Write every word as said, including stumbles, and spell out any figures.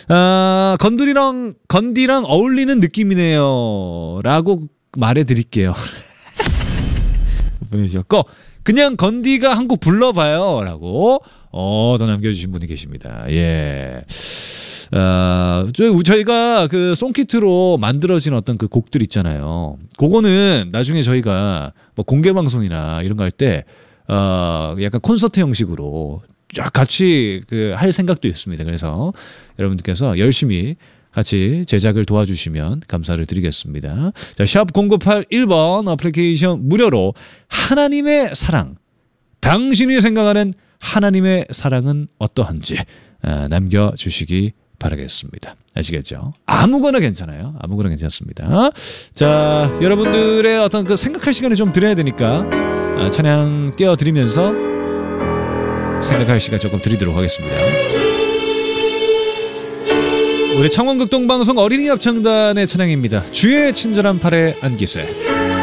아, 건드리랑, 건디랑 어울리는 느낌이네요. 라고 말해드릴게요. 보내주셨고, 그냥 건디가 한 곡 불러봐요. 라고, 어, 더 남겨주신 분이 계십니다. 예. 아, 저희가 그 송키트로 만들어진 어떤 그 곡들 있잖아요. 그거는 나중에 저희가 뭐 공개방송이나 이런 거 할 때, 어, 약간 콘서트 형식으로 쫙 같이 그 할 생각도 있습니다. 그래서 여러분들께서 열심히 같이 제작을 도와주시면 감사를 드리겠습니다. 자, 샵 공구팔일 번 어플리케이션 무료로 하나님의 사랑, 당신이 생각하는 하나님의 사랑은 어떠한지 아, 남겨주시기 바라겠습니다. 아시겠죠? 아무거나 괜찮아요. 아무거나 괜찮습니다. 자, 여러분들의 어떤 그 생각할 시간을 좀 드려야 되니까 아, 찬양 띄워드리면서 생각할 시간 조금 드리도록 하겠습니다. 우리 창원극동방송 어린이 합창단의 찬양입니다. 주의 친절한 팔에 안기세.